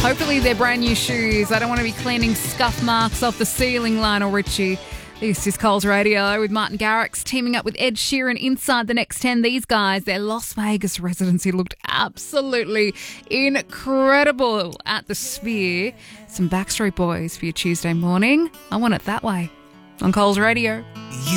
Hopefully they're brand new shoes. I don't want to be cleaning scuff marks off the ceiling, Lionel Richie. This is Coles Radio with Martin Garrix teaming up with Ed Sheeran inside the Next 10. These guys, their Las Vegas residency looked absolutely incredible at the Sphere. Some Backstreet Boys for your Tuesday morning. I want it that way on Coles Radio.